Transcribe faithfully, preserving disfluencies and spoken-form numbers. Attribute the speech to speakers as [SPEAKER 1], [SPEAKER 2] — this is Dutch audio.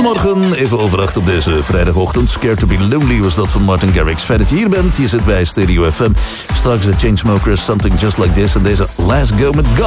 [SPEAKER 1] Goedemorgen, even over acht op deze vrijdagochtend. Scared to be Lonely was dat van Martin Garrix. Fijn dat je hier bent, je zit bij Stereo F M. Straks de Chainsmokers, Something Just Like This en deze Last Go Met God.